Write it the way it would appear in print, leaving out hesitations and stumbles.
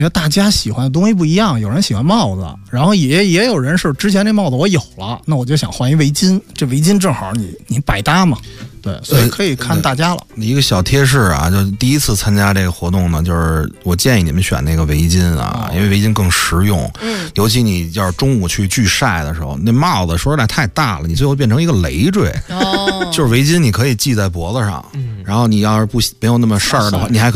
因为大家喜欢的东西不一样，有人喜欢帽子，然后也有人是之前这帽子我有了，那我就想换一围巾，这围巾正好你百搭嘛，对，所以可以看大家了。 一个小贴士啊，就第一次参加这个活动呢，就是我建议你们选那个围巾啊，因为围巾更实用。尤其你要是中午去巨晒的时候，那帽子说实在太大了，你最后变成一个累赘。就是围巾你可以系在脖子上，然后你要是没有那么事儿的话，你还可以